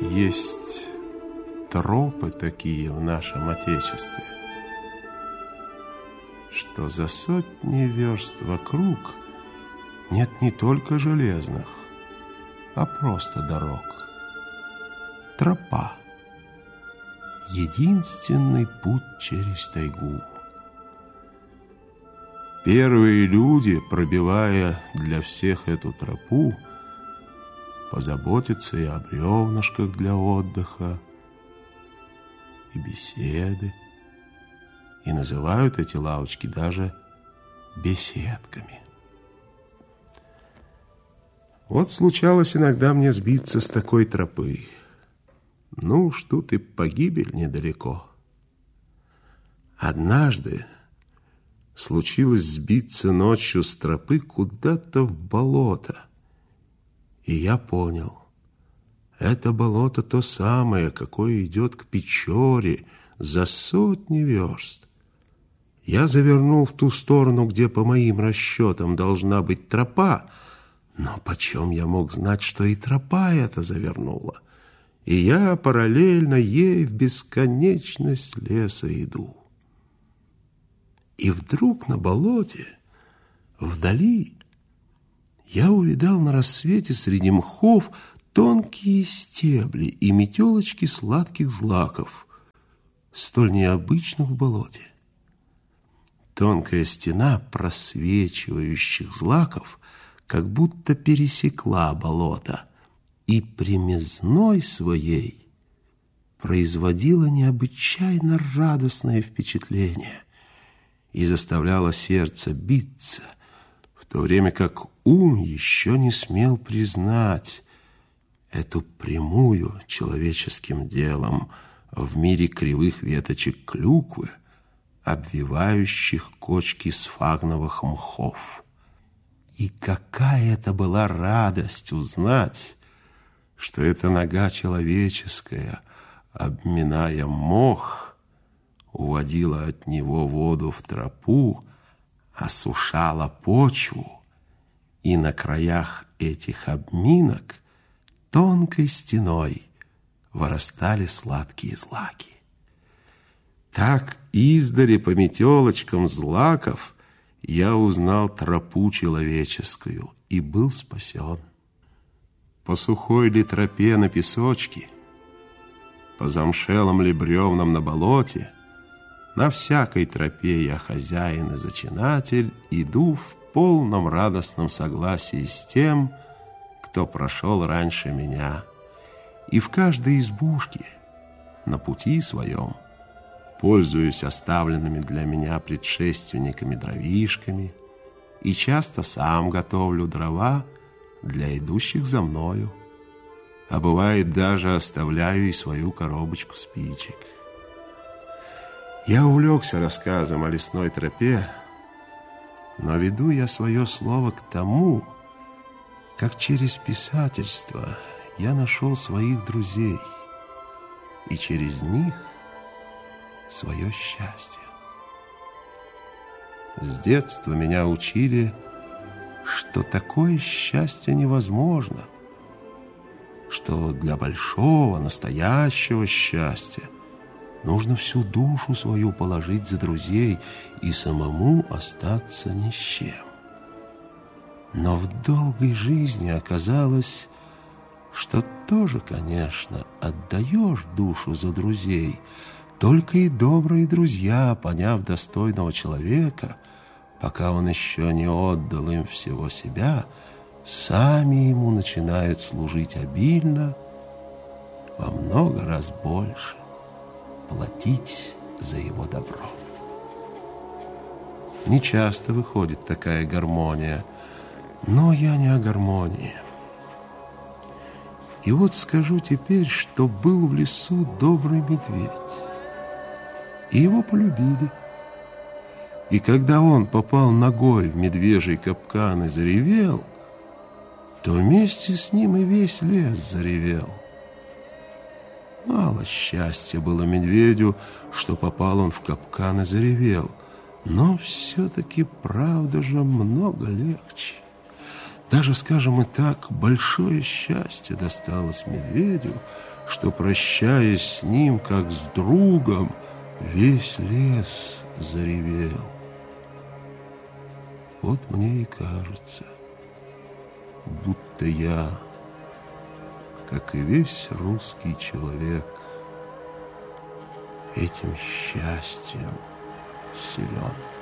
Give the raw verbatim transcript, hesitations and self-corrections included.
Есть тропы такие в нашем Отечестве, что за сотни верст вокруг нет не только железных, а просто дорог. Тропа — единственный путь через тайгу. Первые люди, пробивая для всех эту тропу, позаботятся и о бревнышках для отдыха, и беседы, и называют эти лавочки даже беседками. Вот случалось иногда мне сбиться с такой тропы. Ну уж тут и погибель недалеко. Однажды случилось сбиться ночью с тропы куда-то в болото. И я понял, это болото то самое, какое идет к Печоре за сотни верст. Я завернул в ту сторону, где, по моим расчетам, должна быть тропа, но почем я мог знать, что и тропа эта завернула? И я параллельно ей в бесконечность леса иду. И вдруг на болоте, вдали, я увидал на рассвете среди мхов тонкие стебли и метелочки сладких злаков, столь необычных в болоте. Тонкая стена просвечивающих злаков как будто пересекла болото и примизной своей производила необычайно радостное впечатление и заставляла сердце биться, в то время как ум еще не смел признать эту прямую человеческим делом в мире кривых веточек клюквы, обвивающих кочки сфагновых мхов. И какая это была радость узнать, что эта нога человеческая, обминая мох, уводила от него воду в тропу, осушала почву, и на краях этих обминок тонкой стеной вырастали сладкие злаки. Так издали по метелочкам злаков я узнал тропу человеческую и был спасен. По сухой ли тропе на песочке, по замшелым ли бревнам на болоте, на всякой тропе я хозяин и зачинатель, иду в полном радостном согласии с тем, кто прошел раньше меня, и в каждой избушке на пути своем пользуюсь оставленными для меня предшественниками дровишками и часто сам готовлю дрова для идущих за мною, а бывает даже оставляю и свою коробочку спичек. Я увлекся рассказом о лесной тропе, но веду я свое слово к тому, как через писательство я нашел своих друзей и через них свое счастье. С детства меня учили, что такое счастье невозможно, что для большого, настоящего счастья нужно всю душу свою положить за друзей и самому остаться ни с чем. Но в долгой жизни оказалось, что тоже, конечно, отдаешь душу за друзей, только и добрые друзья, поняв достойного человека, пока он еще не отдал им всего себя, сами ему начинают служить обильно, во много раз больше, платить за его добро. Не часто выходит такая гармония, но я не о гармонии. И вот скажу теперь, что был в лесу добрый медведь, и его полюбили. И когда он попал ногой в медвежий капкан и заревел, то вместе с ним и весь лес заревел. Мало счастья было медведю, что попал он в капкан и заревел, но все-таки, правда же, много легче. Даже, скажем и так, большое счастье досталось медведю, что, прощаясь с ним, как с другом, весь лес заревел. Вот мне и кажется, будто я, как и весь русский человек, этим счастьем силен.